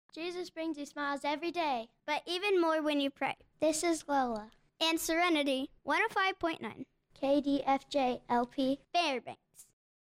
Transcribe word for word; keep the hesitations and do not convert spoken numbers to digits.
Jesus brings you smiles every day, but even more when you pray. This is Lola. And Serenity, one oh five point nine. K D F J L P Fairbanks.